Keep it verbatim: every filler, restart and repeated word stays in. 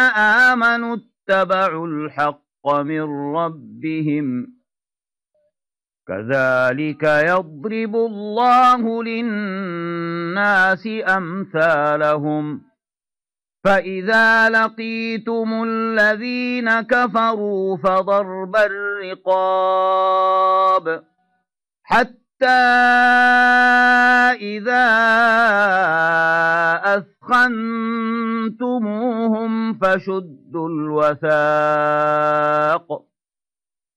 آمنوا اتبعوا الحق من ربهم كذلك يضرب الله للناس أمثالهم فإذا لقيتم الذين كفروا فضرب الرقاب حتى إذا أثخنتموهم فشدوا الوثاق